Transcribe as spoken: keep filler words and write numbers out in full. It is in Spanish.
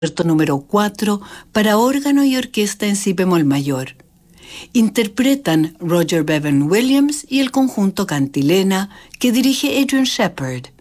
número cuatro para órgano y orquesta en si bemol mayor. Interpretan Roger Bevan Williams y el conjunto Cantilena que dirige Adrian Shepard.